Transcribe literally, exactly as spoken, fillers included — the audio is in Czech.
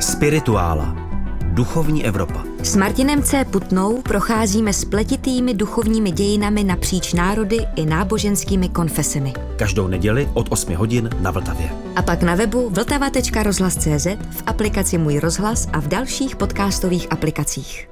Spirituála. Duchovní Evropa. S Martinem C. Putnou procházíme spletitými duchovními dějinami napříč národy i náboženskými konfesemi. Každou neděli od osmi hodin na Vltavě. A pak na webu vltava tečka rozhlas tečka cé zet, v aplikaci Můj rozhlas a v dalších podcastových aplikacích.